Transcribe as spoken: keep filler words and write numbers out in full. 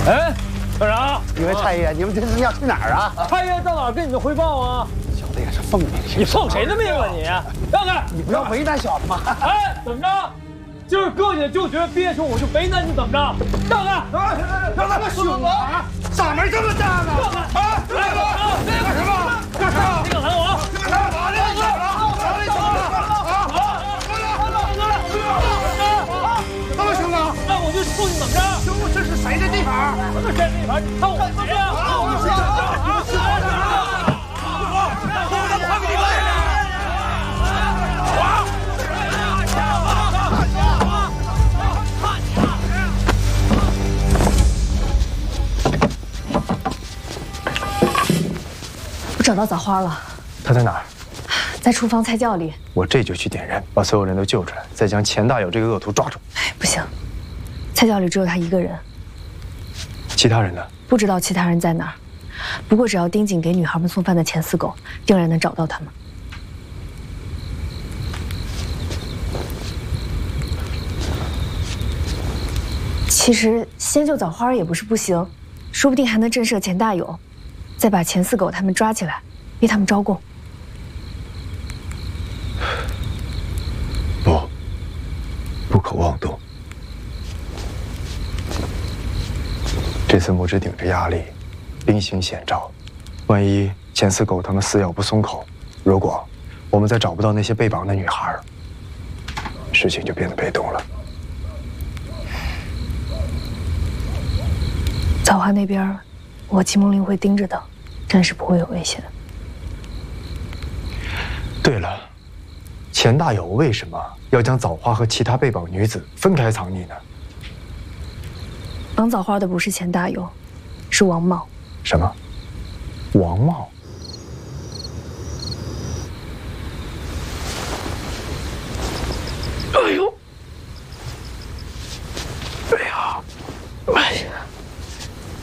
哎，团长， 你们蔡爷，你们这是要去哪儿啊？ 蔡爷到哪儿跟你们汇报啊？ 小子也是奉命， 你奉谁的命啊你？让开！ 你不要为难小子吗？ 哎，怎么着？今儿哥你就觉得憋屈，我就为难你，怎么着？让开！ 让他们凶啊！嗓门这么大呢？啊！来吧！干什么？干什么？ 你敢喊我？ 干什么？哪里走了？哪里走了？啊！这么凶啊！ 那我就冲你怎么着？ 兄，这是谁的地盘？ 什么谁的地盘？你看我谁呀？ 啊！我是啊！是啊！快给你来！ 我找到枣花了， 他在哪儿？ 在厨房菜窖里。 我这就去点人，把所有人都救出来，再将钱大友这个恶徒抓住。 哎，不行，菜窖里只有他一个人， 其他人呢？ 不知道其他人在哪儿。不过只要盯紧给女孩们送饭的钱四狗，定然能找到他们。其实先救枣花也不是不行，说不定还能震慑钱大友，再把钱四狗他们抓起来，逼他们招供。 不，不可妄动。这次木之顶着压力，兵行险招，万一钱四狗他们死咬不松口，如果我们再找不到那些被绑的女孩，事情就变得被动了。 枣花那边，我秦梦玲会盯着的，暂时不会有危险。 对了，钱大友为什么要将枣花和其他被绑女子分开藏匿呢？ 绑枣花的不是钱大友，是王茂。 什么？王茂？